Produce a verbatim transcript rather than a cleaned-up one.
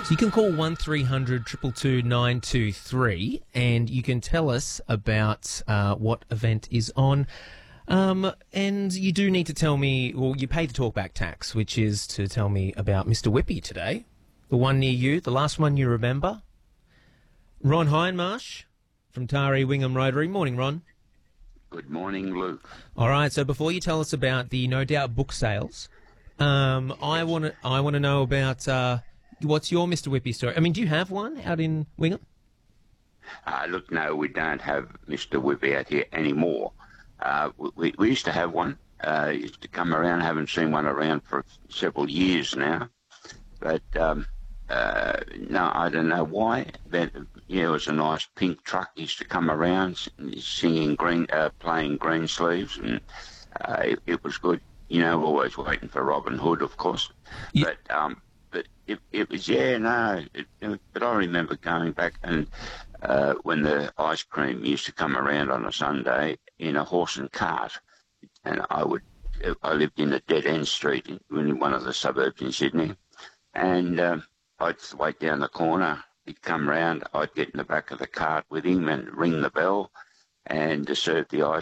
So you can call one three hundred two two two nine two three and you can tell us about uh, what event is on. Um, and you do need to tell me, well, you pay the talkback tax, which is to tell me about Mister Whippy today. The one near you, the last one you remember. Ron Hindmarsh from Taree Wingham Rotary. Morning, Ron. Good morning, Luke. All right, so before you tell us about the No Doubt book sales, um, I want to I want to know about uh, what's your Mister Whippy story. I mean, do you have one out in Wingham? Uh, look, no, we don't have Mister Whippy out here anymore. Uh, we, we used to have one. Uh, used to come around. Haven't seen one around for several years now. But um, uh, no, I don't know why. But yeah, it was a nice pink truck. Used to come around singing green, uh, playing Green Sleeves, and uh, it, it was good. You know, always waiting for Robin Hood, of course. Yeah. But um, but it, it was yeah, no. It, it, but I remember going back and uh, when the ice cream used to come around on a Sunday in a horse and cart, and I would. I lived in a dead-end street in, in one of the suburbs in Sydney, and um, I'd wait down the corner. He'd come round. I'd get in the back of the cart with him and ring the bell and to serve the ice